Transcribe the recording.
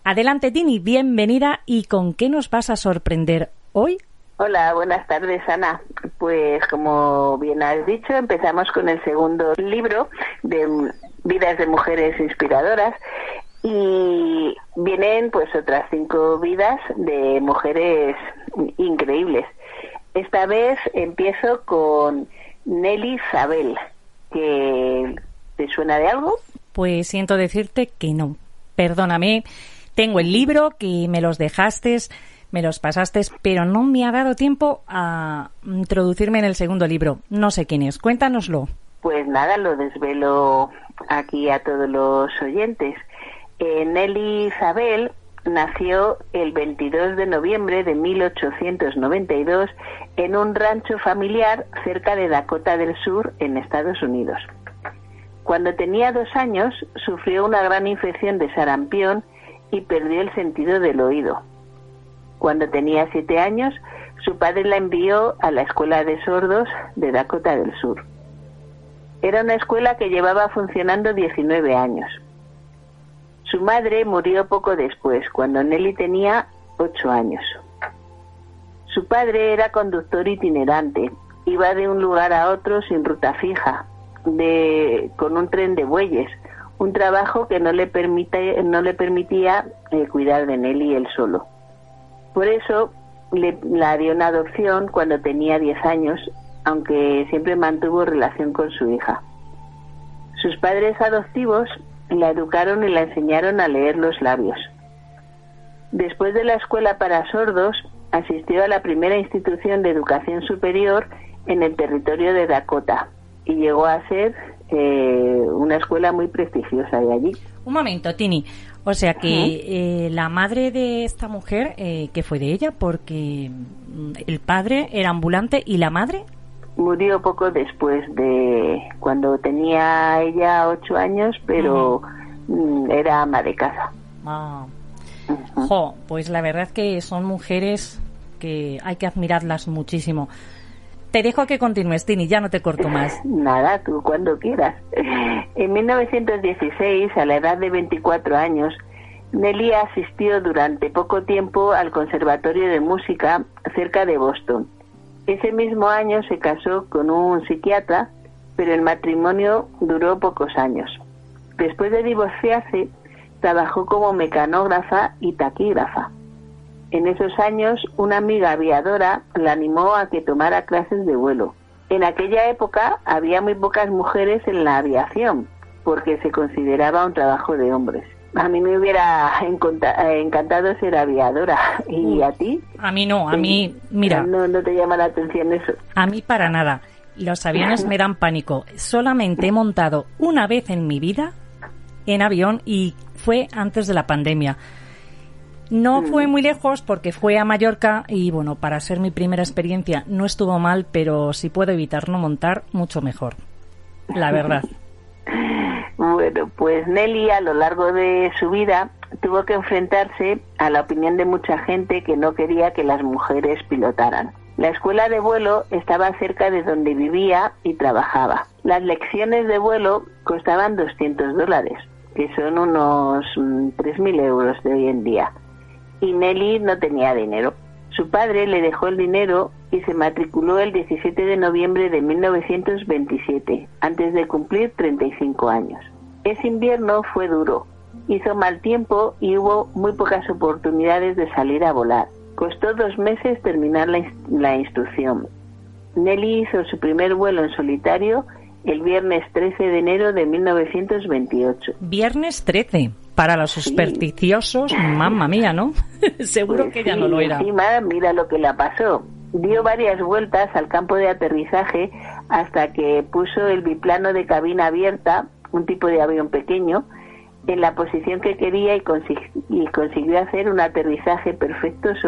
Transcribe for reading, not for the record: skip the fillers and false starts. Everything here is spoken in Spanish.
Adelante, Tini, bienvenida. ¿Y con qué nos vas a sorprender hoy? Hola, buenas tardes, Ana. Pues como bien has dicho, empezamos con el segundo libro de Vidas de Mujeres Inspiradoras y vienen pues otras 5 vidas de mujeres increíbles. Esta vez empiezo con Nelly Sabel, que ¿te suena de algo? Pues siento decirte que no. Perdóname, tengo el libro que me los dejaste, me los pasaste, pero no me ha dado tiempo a introducirme en el segundo libro. No sé quién es, cuéntanoslo. Pues nada, lo desvelo aquí a todos los oyentes. Nelly Sabel nació el 22 de noviembre de 1892 en un rancho familiar cerca de Dakota del Sur, en Estados Unidos. Cuando tenía 2 años, sufrió una gran infección de sarampión y perdió el sentido del oído. Cuando tenía 7 años, su padre la envió a la Escuela de Sordos de Dakota del Sur. Era una escuela que llevaba funcionando 19 años. Su madre murió poco después, cuando Nelly tenía 8 años. Su padre era conductor itinerante, iba de un lugar a otro sin ruta fija, con un tren de bueyes, un trabajo que no le permitía cuidar de Nelly él solo. Por eso la dio en adopción cuando tenía 10 años, aunque siempre mantuvo relación con su hija. Sus padres adoptivos la educaron y la enseñaron a leer los labios. Después de la escuela para sordos, asistió a la primera institución de educación superior en el territorio de Dakota y llegó a ser una escuela muy prestigiosa de allí. Un momento, Tini. O sea que la madre de esta mujer, ¿qué fue de ella? Porque el padre era ambulante y la madre... Murió poco después de cuando tenía ella 8 años, pero era ama de casa. Pues la verdad es que son mujeres que hay que admirarlas muchísimo. Te dejo que continúes, Tini, ya no te corto más. Nada, tú cuando quieras. En 1916, a la edad de 24 años, Nelly asistió durante poco tiempo al Conservatorio de Música cerca de Boston. Ese mismo año se casó con un psiquiatra, pero el matrimonio duró pocos años. Después de divorciarse, trabajó como mecanógrafa y taquígrafa. En esos años, una amiga aviadora la animó a que tomara clases de vuelo. En aquella época había muy pocas mujeres en la aviación, porque se consideraba un trabajo de hombres. A mí me hubiera encantado ser aviadora. ¿Y a ti? A mí no, a mí, mira... ¿No te llama la atención eso? A mí para nada. Los aviones me dan pánico. Solamente he montado una vez en mi vida en avión y fue antes de la pandemia. No fue muy lejos porque fue a Mallorca y, bueno, para ser mi primera experiencia no estuvo mal, pero si puedo evitar no montar, mucho mejor. La verdad. Bueno, pues Nelly a lo largo de su vida tuvo que enfrentarse a la opinión de mucha gente que no quería que las mujeres pilotaran. La escuela de vuelo estaba cerca de donde vivía y trabajaba. Las lecciones de vuelo costaban $200, que son unos 3.000 euros de hoy en día. Y Nelly no tenía dinero. Su padre le dejó el dinero y se matriculó el 17 de noviembre de 1927, antes de cumplir 35 años. Ese invierno fue duro, hizo mal tiempo y hubo muy pocas oportunidades de salir a volar. Costó 2 meses terminar la instrucción. Nelly hizo su primer vuelo en solitario el viernes 13 de enero de 1928. Viernes 13, para los supersticiosos, mamma mía, ¿no? Seguro pues que ya no lo era. Encima, mira lo que le pasó. Dio varias vueltas al campo de aterrizaje hasta que puso el biplano de cabina abierta, un tipo de avión pequeño, en la posición que quería y consiguió hacer un aterrizaje perfecto